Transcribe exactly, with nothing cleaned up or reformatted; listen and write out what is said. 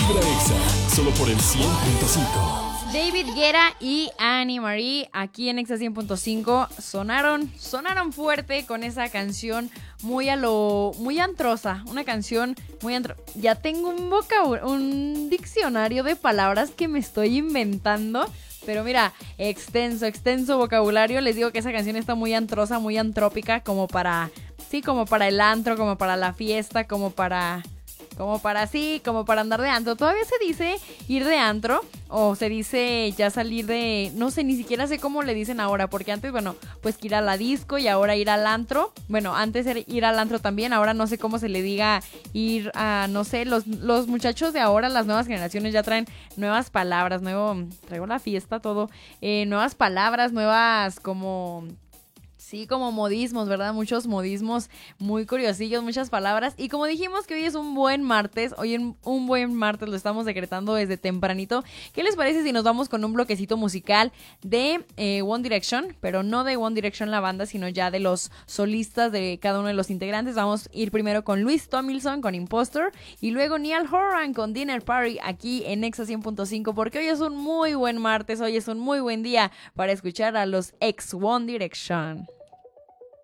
Vibra Exa, solo por el cien punto cinco. David Guetta y Annie Marie aquí en Exa cien punto cinco sonaron, sonaron fuerte con esa canción muy a lo, muy antrosa, una canción muy antro... Ya tengo un vocabulario, un diccionario de palabras que me estoy inventando, pero mira, extenso, extenso vocabulario. Les digo que esa canción está muy antrosa, muy antrópica, como para, sí, como para el antro, como para la fiesta, como para... Como para sí, como para andar de antro. Todavía se dice ir de antro o se dice ya salir de... No sé, ni siquiera sé cómo le dicen ahora, porque antes, bueno, pues que ir a la disco y ahora ir al antro. Bueno, antes era ir al antro también, ahora no sé cómo se le diga ir a... No sé, los, los muchachos de ahora, las nuevas generaciones ya traen nuevas palabras, nuevo... Traigo la fiesta, todo. Eh, nuevas palabras, nuevas como... Sí, como modismos, ¿verdad? Muchos modismos muy curiosillos, muchas palabras. Y como dijimos que hoy es un buen martes, hoy en un buen martes lo estamos decretando desde tempranito. ¿Qué les parece si nos vamos con un bloquecito musical de eh, One Direction? Pero no de One Direction la banda, sino ya de los solistas de cada uno de los integrantes. Vamos a ir primero con Louis Tomlinson con Impostor y luego Niall Horan con Dinner Party aquí en Exa cien punto cinco, porque hoy es un muy buen martes, hoy es un muy buen día para escuchar a los ex One Direction.